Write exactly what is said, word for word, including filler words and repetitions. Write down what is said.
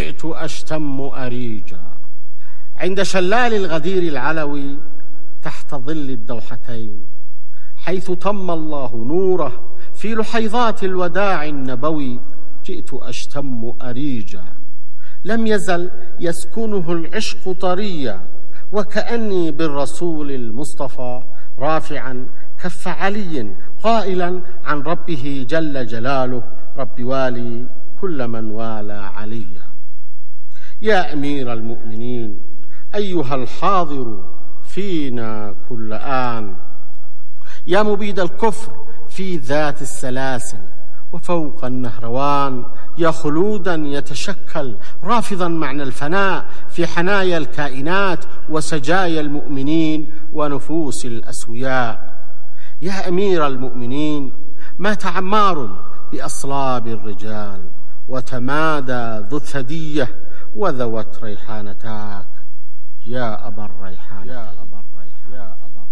جئت أشتم أريجا. عند شلال الغدير العلوي تحت ظل الدوحتين، حيث تم الله نوره في لحيظات الوداع النبوي، جئت أشتم أريجا. لم يزل يسكنه العشق طريا، وكأني بالرسول المصطفى رافعا كف علي قائلا عن ربه جل جلاله: رب والي كل من والى عليا. يا أمير المؤمنين أيها الحاضر فينا كل آن، يا مبيد الكفر في ذات السلاسل وفوق النهروان، يا خلودا يتشكل رافضا معنى الفناء في حنايا الكائنات وسجايا المؤمنين ونفوس الأسوياء. يا أمير المؤمنين مات عمار بأصلاب الرجال، وتمادى ذو الثدية وذوت ريحانتاك يا أبا الريحانتين.